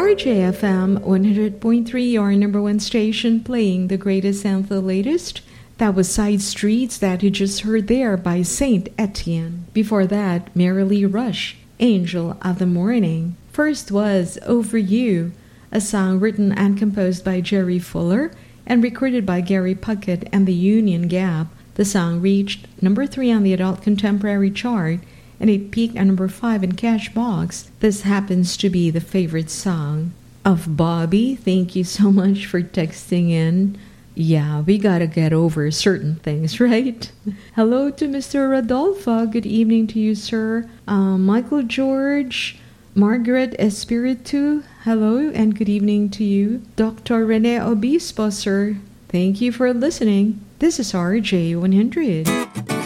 RJFM 100.3, your number one station, playing the greatest and the latest. That was Side Streets that you just heard there by Saint Etienne. Before that, Merrily Rush, Angel of the Morning. First was Over You, a song written and composed by Jerry Fuller and recorded by Gary Puckett and the Union Gap. The song reached number 3 on the Adult Contemporary chart, and it peaked at number 5 in Cashbox. This happens to be the favorite song of Bobby. Thank you so much for texting in. Yeah, we gotta get over certain things, right? Hello to Mr. Rodolfo. Good evening to you, sir. Michael George, Margaret Espiritu. Hello and good evening to you. Dr. Rene Obispo, sir. Thank you for listening. This is RJ100.